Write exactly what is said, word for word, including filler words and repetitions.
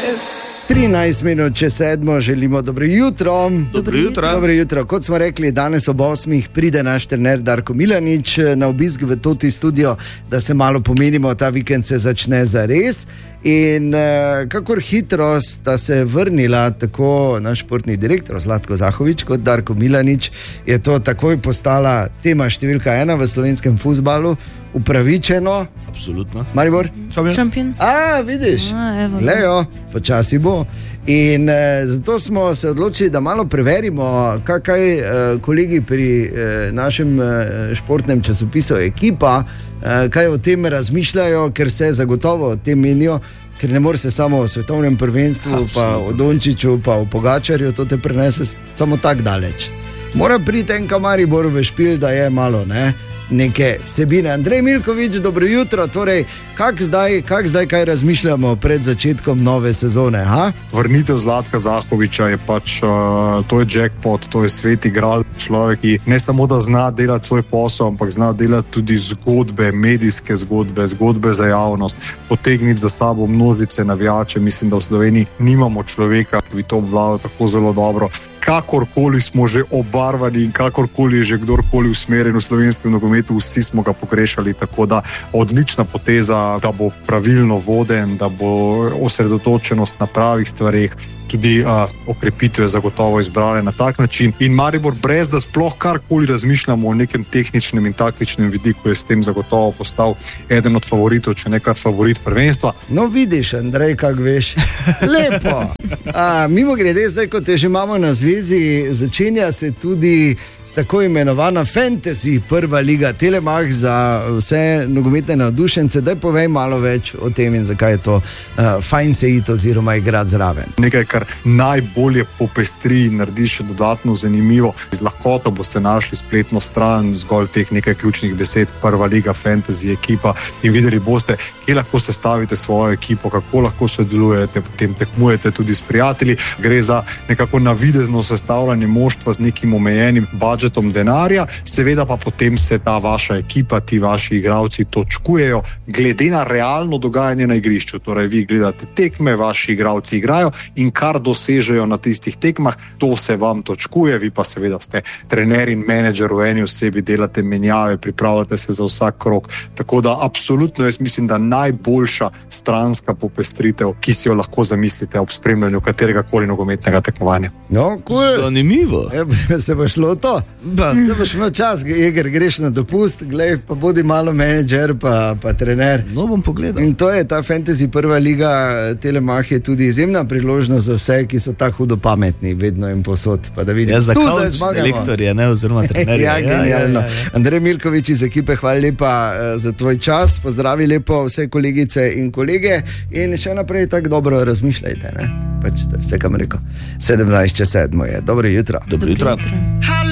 trinajst minut čez sedmo, želimo dobro jutro. Dobro jutro. Dobro jutro. Kot smo rekli, danes ob osmih pride naš trener Darko Milanič na obisk v Toti studio, da se malo pomenimo, ta vikend se začne zares. In uh, kakor hitro sta se vrnila tako naš športni direktor Zlatko Zahovič kot Darko Milanič, je to takoj postala tema številka ena v slovenskem fuzbalu, upravičeno. Absolutno. Maribor? Šampion. A, vidiš, A, evo. Glejo, počasi bo. In uh, zato smo se odločili, da malo preverimo, kaj, kaj uh, kolegi pri uh, našem uh, športnem časopisu Ekipa, uh, kaj o tem razmišljajo, ker se zagotovo o tem menijo, ker ne more se samo o svetovnem prvenstvu, Absolutno. Pa o Dončiću, pa o Pogačarju, to te prenese samo tak daleč. Mora priti en Maribor v špil, da je malo, ne? Neke vsebine. Andrej Milkovič, dobro jutro. Torej, kak zdaj, kak zdaj kaj razmišljamo pred začetkom nove sezone? Ha? Vrnitev Zlatka Zahoviča je pač, uh, to je jackpot, to je svet igral človek, ki ne samo da zna delati svoj posel, ampak zna delati tudi zgodbe, medijske zgodbe, zgodbe za javnost, potegniti za sabo množice navijače. Mislim, da v Sloveniji nimamo človeka, ki bi to obvladal tako zelo dobro. Kakorkoli smo že obarvani in kakorkoli je že kdorkoli usmerjen v slovenskem nogometu, vsi smo ga pogrešali, tako da odlična poteza, da bo pravilno voden, da bo osredotočenost na pravih stvareh, tudi uh, okrepitve zagotovo izbrane na tak način. In Maribor, brez da sploh karkoli razmišljamo o nekem tehničnem in taktičnem vidiku, je s tem zagotovo postal eden od favoritov, če ne kar favorit prvenstva. No vidiš, Andrej, kak veš. Lepo. A, mimo grede, zdaj, kot te že imamo na zvezi, začenja se tudi tako imenovana fantasy prva liga, Telemach za vse nogometne navdušence. Daj povej malo več o tem in zakaj je to uh, fajn se iti oziroma igrati zraven. Nekaj, kar najbolje popestri in naredi še dodatno zanimivo. Z lahkoto boste našli spletno stran zgolj teh nekaj ključnih besed, prva liga, fantasy, ekipa, in videli boste, kje lahko sestavite svojo ekipo, kako lahko sodelujete, potem tekmujete tudi s prijatelji. Gre za nekako navidezno sestavljanje moštva z nekim omejenim budžetom denarja, seveda pa potem se ta vaša ekipa, ti vaši igralci točkujejo glede na realno dogajanje na igrišču. Torej, vi gledate tekme, vaši igralci igrajo in kar dosežejo na tistih tekmah, to se vam točkuje, vi pa seveda ste trener in menedžer v eni osebi, delate menjave, pripravljate se za vsak krog. Tako da absolutno jaz mislim, da najboljša stranska popestritev, ki si jo lahko zamislite ob spremljanju katerega koli nogometnega tekmovanja. No, cool. Zanimivo. E, se bo šlo to? Da boš imel čas, Eger, greš na dopust, glej, pa bodi malo menedžer, pa, pa trener. No, bom pogledal. In to je ta fantasy prva liga. Telemach je tudi izjemna priložnost za vse, ki so tako hudo pametni, vedno in posod. Pa da vidim, ja, za kauč selektorje, ne, oziroma trenerje. Ja, genialno. Ja, ja, ja. Andrej Milkovič iz ekipe, hvala lepa za tvoj čas, pozdravi lepo vse kolegice in kolege in še naprej tako dobro razmišljajte, ne? Pač to je vse, kam rekel. sedemnajst čez sedmo je. Dobro jutro. Dobro jutro.